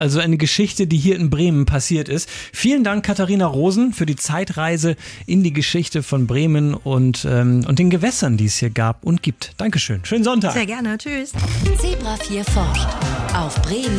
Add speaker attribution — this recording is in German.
Speaker 1: Also eine Geschichte, die hier in Bremen passiert ist. Vielen Dank, Katharina Rosen, für die Zeitreise in die Geschichte von Bremen und den Gewässern, die es hier gab und gibt. Dankeschön. Schönen Sonntag.
Speaker 2: Sehr gerne. Tschüss.
Speaker 3: Zebra 4 forscht auf Bremen